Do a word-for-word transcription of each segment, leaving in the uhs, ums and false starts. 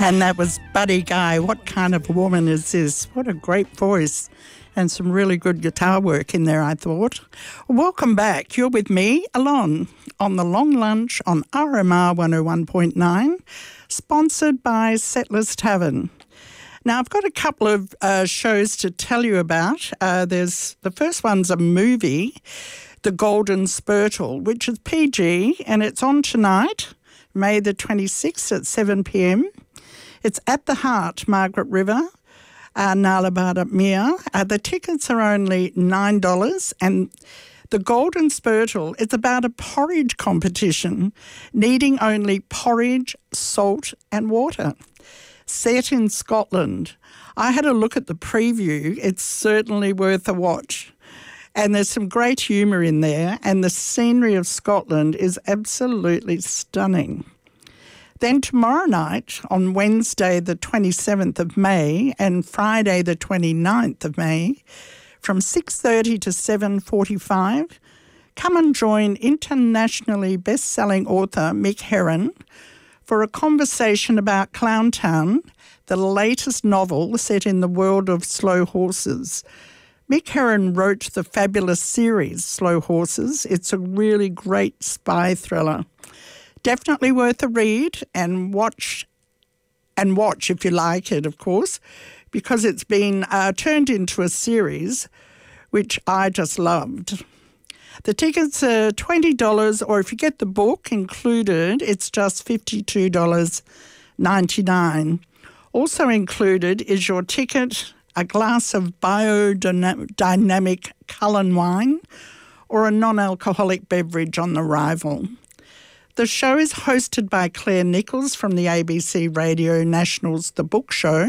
And that was Buddy Guy. What kind of a woman is this? What a great voice. And some really good guitar work in there, I thought. Welcome back. You're with me, Alon, on The Long Lunch on R M R one oh one point nine, sponsored by Settlers Tavern. Now, I've got a couple of uh, shows to tell you about. Uh, there's the first one's a movie, The Golden Spurtle, which is P G, and it's on tonight, May the twenty-sixth at seven p.m. It's at the Heart, Margaret River, uh, Nalabada Mere. Uh, the tickets are only nine dollars, and The Golden Spurtle is about a porridge competition needing only porridge, salt and water. Set in Scotland. I had a look at the preview. It's certainly worth a watch. And there's some great humour in there, and the scenery of Scotland is absolutely stunning. Then tomorrow night, on Wednesday the twenty-seventh of May and Friday the twenty-ninth of May, from six thirty to seven forty-five, come and join internationally best-selling author Mick Herron for a conversation about Clowntown, the latest novel set in the world of slow horses. Mick Herron wrote the fabulous series Slow Horses. It's a really great spy thriller. Definitely worth a read and watch, and watch if you like it, of course, because it's been uh, turned into a series, which I just loved. The tickets are twenty dollars, or if you get the book included, it's just fifty-two dollars ninety-nine. Also included is your ticket, a glass of biodynamic Cullen wine, or a non-alcoholic beverage on arrival. The show is hosted by Claire Nichols from the A B C Radio National's The Book Show.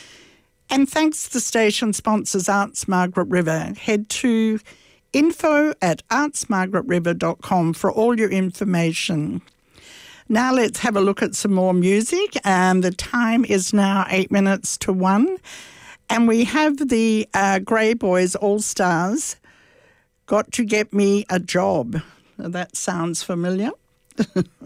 And thanks to the station sponsors Arts Margaret River. Head to info at arts margaret river dot com for all your information. Now let's have a look at some more music. And the time is now eight minutes to one. And we have the uh, Grey Boys All-Stars, Got to Get Me a Job. Now, that sounds familiar.